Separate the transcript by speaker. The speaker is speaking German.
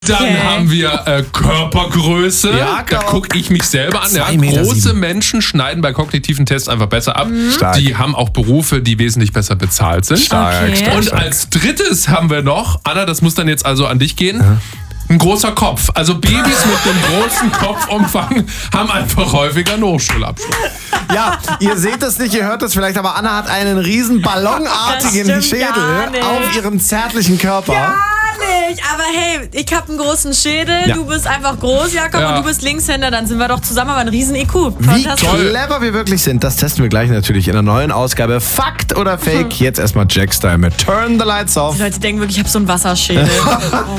Speaker 1: Dann haben wir Körpergröße.
Speaker 2: Ja,
Speaker 1: da gucke ich mich selber an.
Speaker 2: 2,7 Meter.
Speaker 1: Große Menschen schneiden bei kognitiven Tests einfach besser ab.
Speaker 2: Stark.
Speaker 1: Die haben auch Berufe, die wesentlich besser bezahlt sind.
Speaker 2: Stark.
Speaker 1: Und als drittes haben wir noch, Anna, das muss dann jetzt also an dich gehen, ein großer Kopf. Also Babys mit einem großen Kopfumfang haben einfach häufiger einen Hochschulabschluss.
Speaker 2: Ja, ihr seht das nicht, ihr hört das vielleicht, aber Anna hat einen riesen ballonartigen
Speaker 3: Das stimmt
Speaker 2: Schädel
Speaker 3: gar nicht.
Speaker 2: auf ihrem zärtlichen Körper.
Speaker 3: Gar nicht, aber hey, ich habe einen großen Schädel,
Speaker 2: Ja.
Speaker 3: du bist einfach groß, Jakob,
Speaker 1: Ja.
Speaker 3: und du bist Linkshänder, dann sind wir doch zusammen, aber ein riesen IQ.
Speaker 2: Wie
Speaker 3: Fantastisch.
Speaker 2: clever wir wirklich sind, das testen wir gleich natürlich in einer neuen Ausgabe Fakt oder Fake. Jetzt erstmal Jack Style mit Turn the Lights Off.
Speaker 3: Die Leute denken wirklich, ich habe so einen Wasserschädel. Oh